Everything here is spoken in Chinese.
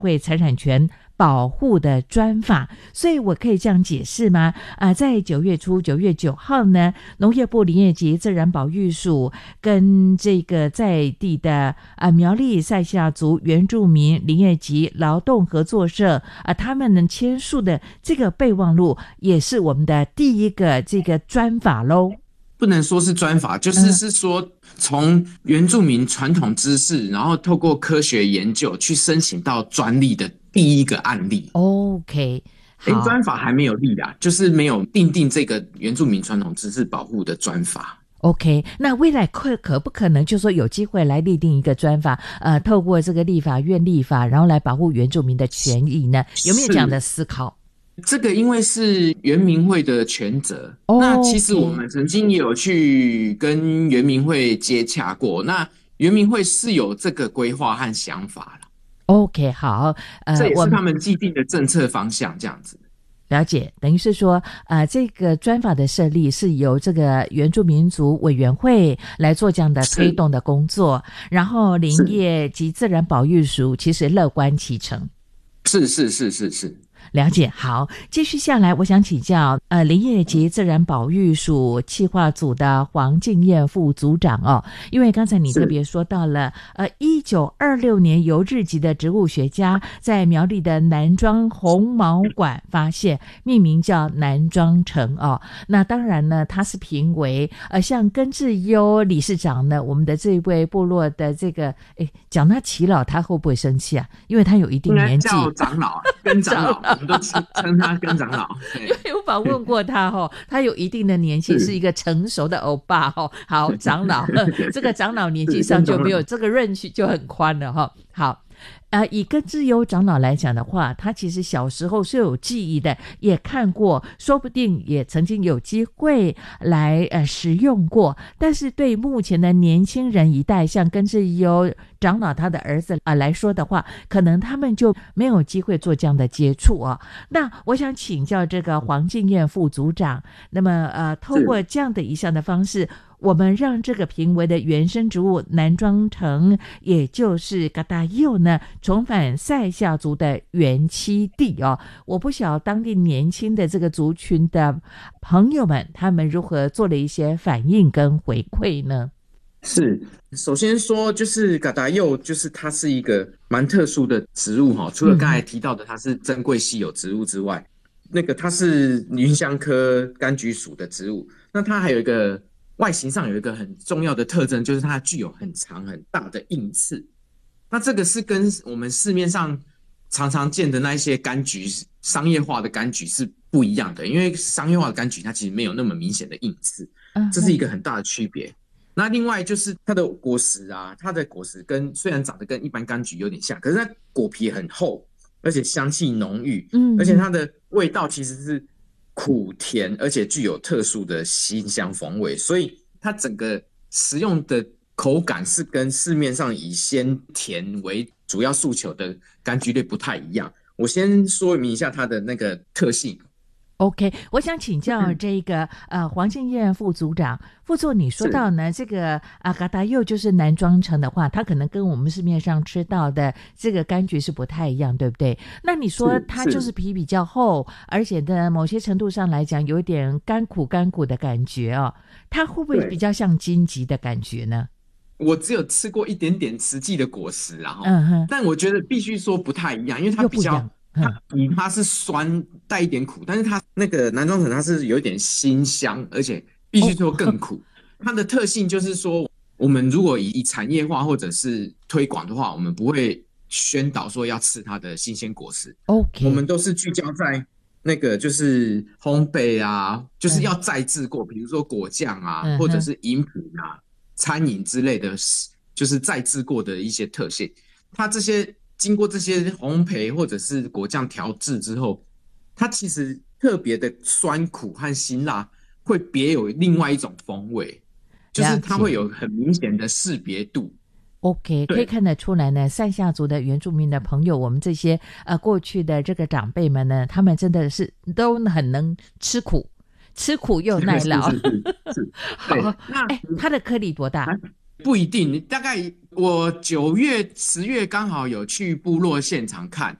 会财产权保护的专法，所以我可以这样解释吗？在9月初9月9号呢，农业部林业及自然保育署跟这个在地的苗栗赛夏族原住民林业及劳动合作社他们能签署的这个备忘录，也是我们的第一个这个专法咯。 不能说是专法，就是说从原住民传统知识，然后透过科学研究去申请到专利的第一个案例。 OK， 好， 专法还没有立啦，就是没有订定这个原住民传统知识保护的专法。 OK， 那未来可不可能就说有机会来立定一个专法，透过这个立法院立法，然后来保护原住民的权益呢？有没有这样的思考？ 这个因为是原民会的权责，那其实我们曾经也有去跟原民会接洽过，那原民会是有这个规划和想法了。 OK， 好， 这也是他们既定的政策方向，这样子。 了解，等于是说，这个专法的设立是由这个原住民族委员会来做这样的推动的工作，然后林业及自然保育署其实乐观其成。 是。 了解，好，继续下来，我想请教林业及自然保育署企划组的黄敬燕副组长哦，因为刚才你特别说到了1926年由日籍的植物学家在苗栗的南庄红毛馆发现，命名叫南庄橙哦。那当然呢，它是评为像根志优理事长呢，我们的这位部落的这个讲他耆老，他会不会生气啊？因为他有一定年纪， 应该叫长老，跟长老。我们都称他跟长老， 因为我访问过他他有一定的年纪，是一个成熟的欧巴好，长老这个长老年纪上就没有这个range就很宽了好。以根志优长老来讲的话，他其实小时候是有记忆的，也看过，说不定也曾经有机会来使用过，但是对目前的年轻人一代，像根志优长老他的儿子来说的话，可能他们就没有机会做这样的接触那我想请教这个黄敬燕副组长，那么透过这样的一项的方式，我们让这个评为的原生植物南庄橙，也就是嘎达柚呢，重返赛夏族的原栖地我不晓得当地年轻的这个族群的朋友们，他们如何做了一些反应跟回馈呢？ 是，首先说就是嘎达柚，就是它是一个蛮特殊的植物除了刚才提到的它是珍贵稀有植物之外，那个它是芸香科柑橘属的植物，那它还有一个外形上有一个很重要的特征，就是它具有很长很大的硬刺。那这个是跟我们市面上常常见的那一些柑橘商业化的柑橘是不一样的，因为商业化的柑橘它其实没有那么明显的硬刺，这是一个很大的区别。那另外就是它的果实它的果实虽然长得跟一般柑橘有点像，可是它果皮很厚，而且香气浓郁，而且它的味道其实是苦甜，而且具有特殊的辛香风味，所以它整个食用的口感是跟市面上以鲜甜为主要诉求的柑橘类不太一样。我先说明一下它的那个特性。 OK， 我想请教这个黄敬燕副组长，副座你说到呢，这个嘎达柚就是南庄橙的话，它可能跟我们市面上吃到的这个柑橘是不太一样，对不对？那你说它就是皮比较厚，而且呢某些程度上来讲有一点甘苦的感觉它会不会比较像荆棘的感觉呢？ 我只有吃过一点点实际的果实但我觉得必须说不太一样，因为它比较它是酸带一点苦，但是它那个南庄橙它是有一点辛香，而且必须说更苦。它的特性就是说，我们如果以产业化或者是推广的话，我们不会宣导说要吃它的新鲜果实。我们都是聚焦在那个就是烘焙就是要再制过，比如说果酱或者是饮品餐饮之类的，就是再制过的一些特性。它这些经过这些烘焙或者是果酱调制之后，它其实特别的酸苦和辛辣会别有另外一种风味，就是它会有很明显的识别度。 OK， 可以看得出来呢，赛夏族的原住民的朋友，我们这些过去的这个长辈们呢，他们真的是都很能吃苦又耐劳。 是好，它的颗粒多大？ 不一定，大概我9月、10月刚好有去部落现场看，